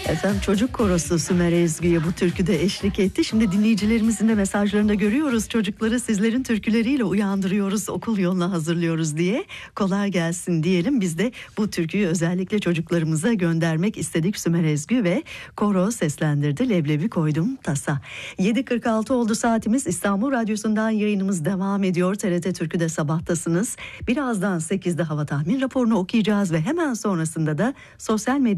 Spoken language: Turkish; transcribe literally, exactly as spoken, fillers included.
Efendim çocuk korosu Sümer Ezgi'ye bu türküde eşlik etti. Şimdi dinleyicilerimizin de mesajlarında görüyoruz. Çocukları sizlerin türküleriyle uyandırıyoruz, okul yoluna hazırlıyoruz diye. Kolay gelsin diyelim. Biz de bu türküyü özellikle çocuklarımıza göndermek istedik. Sümer Ezgi ve koro seslendirdi. Leblebi koydum tasa. yedi kırk altı oldu saatimiz. İstanbul Radyosu'ndan yayınımız devam ediyor. T R T Türkü'de sabahtasınız. Birazdan sekizde hava tahmin raporunu okuyacağız ve hemen sonrasında da sosyal medya